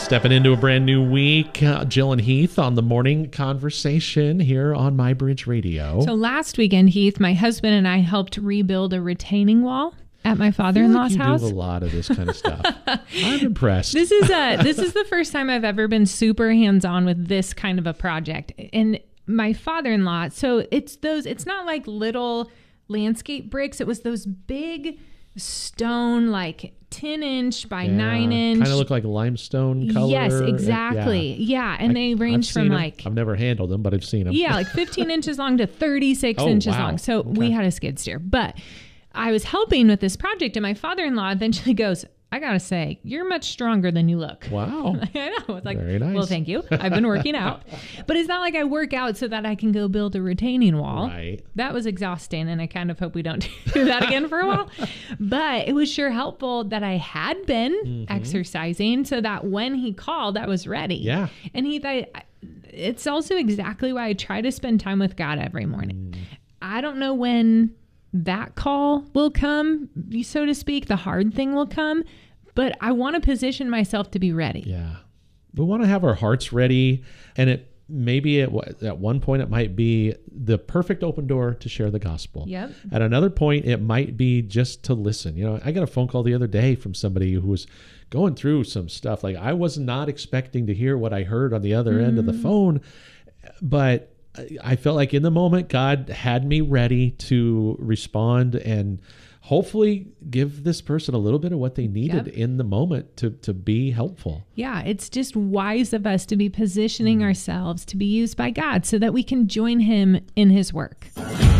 Stepping into a brand new week, Jill and Heath on the morning conversation here on My Bridge Radio. So last weekend, Heath, my husband and I helped rebuild a retaining wall at my father-in-law's house. You do a lot of this kind of stuff. I'm impressed. This is the first time I've ever been super hands-on with this kind of a project. And my father-in-law, so it's not like little landscape bricks. It was those big stone, like 10-inch by 9-inch. Kind of look like limestone color. Yes, exactly. Yeah. And they range from like... I've never handled them, but I've seen them. Yeah, like 15 inches long to 36 inches long. So we had a skid steer. But I was helping with this project, and my father-in-law eventually goes, I got to say, you're much stronger than you look. Wow. I know. It's like, very nice. Well, thank you. I've been working out. But it's not like I work out so that I can go build a retaining wall. Right. That was exhausting, and I kind of hope we don't do that again for a while. But it was sure helpful that I had been exercising so that when he called, I was ready. Yeah. And it's also exactly why I try to spend time with God every morning. I don't know when that call will come, so to speak. The hard thing will come, but I want to position myself to be ready. Yeah. We want to have our hearts ready, and maybe at one point it might be the perfect open door to share the gospel. Yep. At another point, it might be just to listen. You know, I got a phone call the other day from somebody who was going through some stuff. Like, I was not expecting to hear what I heard on the other end of the phone, but I felt like in the moment, God had me ready to respond and hopefully give this person a little bit of what they needed in the moment to be helpful. Yeah, it's just wise of us to be positioning ourselves to be used by God so that we can join him in his work.